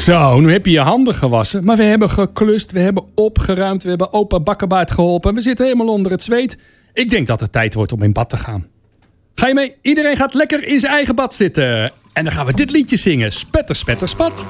Zo, nu heb je je handen gewassen. Maar we hebben geklust, we hebben opgeruimd, we hebben opa Bakkerbaard geholpen. We zitten helemaal onder het zweet. Ik denk dat het tijd wordt om in bad te gaan. Ga je mee? Iedereen gaat lekker in zijn eigen bad zitten. En dan gaan we dit liedje zingen. Spetter, spetter, spat.